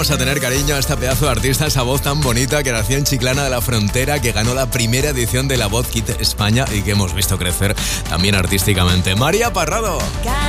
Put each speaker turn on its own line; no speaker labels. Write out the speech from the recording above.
vamos a tener cariño a esta pedazo de artista, esa voz tan bonita que nació en Chiclana de la Frontera, que ganó la primera edición de La Voz Kids España y que hemos visto crecer también artísticamente. María Parrado.